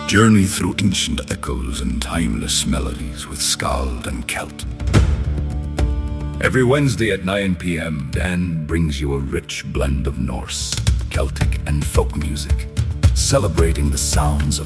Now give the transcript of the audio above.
Journey through ancient echoes and timeless melodies with Skald and Celt. Every Wednesday at 9 p.m., Dan brings you a rich blend of Norse, Celtic, and folk music, celebrating the sounds of